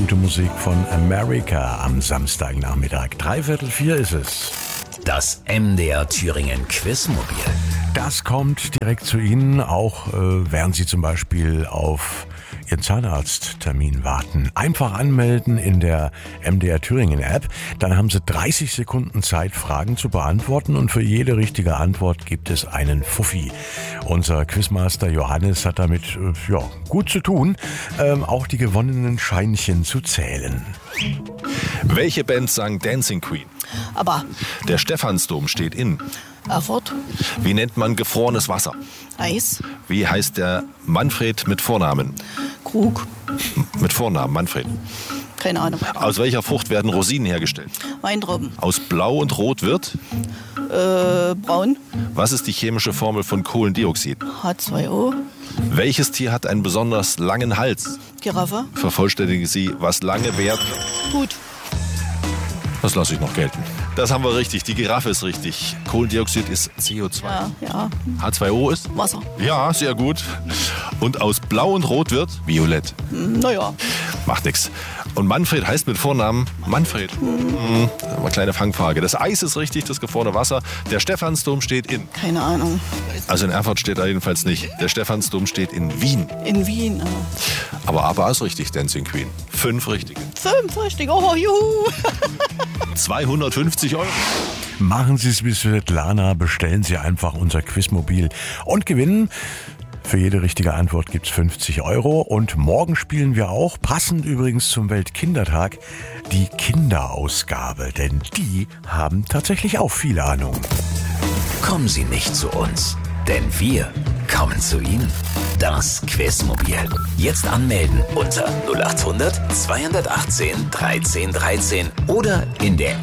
gute Musik von America am Samstagnachmittag. 3:45 ist es. Das MDR Thüringen Quizmobil. Das kommt direkt zu Ihnen, auch während Sie zum Beispiel auf Ihren Zahnarzttermin warten. Einfach anmelden in der MDR Thüringen App. Dann haben Sie 30 Sekunden Zeit, Fragen zu beantworten, und für jede richtige Antwort gibt es einen Fuffi. Unser Quizmaster Johannes hat damit gut zu tun, auch die gewonnenen Scheinchen zu zählen. Welche Band sang Dancing Queen? Aber Der Stephansdom steht in. Erfurt, Wie nennt man gefrorenes Wasser? Eis, Wie heißt der Manfred mit Vornamen? Krug, Mit Vornamen Manfred. keine Ahnung. Aus welcher Frucht werden Rosinen hergestellt? Weintrauben, Aus Blau und Rot wird? braun, Was ist die chemische Formel von Kohlendioxid? H2O, Welches Tier hat einen besonders langen Hals? Giraffe, Vervollständigen Sie, was lange währt. Hut, Das lasse ich noch gelten. Das haben wir richtig. Die Giraffe ist richtig. Kohlendioxid ist CO2. ja, H2O ist? Wasser. Ja, sehr gut. Und aus Blau und Rot wird? Violett. Naja, Macht nix. Und Manfred heißt mit Vornamen Manfred. Eine kleine Fangfrage. Das Eis ist richtig, das gefrorene Wasser. Der Stephansdom steht in. keine Ahnung. Also in Erfurt steht er jedenfalls nicht. Der Stephansdom steht in Wien. In Wien. Aber ABBA ist richtig, Dancing Queen. 5 richtige. 5 richtig, oh juhu. 250 €. Machen Sie es wie Svetlana, bestellen Sie einfach unser Quizmobil und gewinnen. Für jede richtige Antwort gibt's 50 €. Und morgen spielen wir auch, passend übrigens zum Weltkindertag, die Kinderausgabe. Denn die haben tatsächlich auch viel Ahnung. Kommen Sie nicht zu uns, denn wir kommen zu Ihnen. Das Quizmobil. Jetzt anmelden unter 0800 218 13 13 oder in der